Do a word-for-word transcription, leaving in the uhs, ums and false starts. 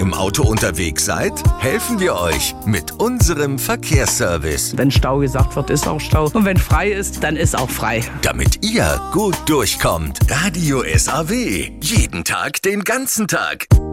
im Auto unterwegs seid? Helfen wir euch mit unserem Verkehrsservice. Wenn Stau gesagt wird, ist auch Stau. Und wenn frei ist, dann ist auch frei. Damit ihr gut durchkommt. Radio S A W. Jeden Tag, den ganzen Tag.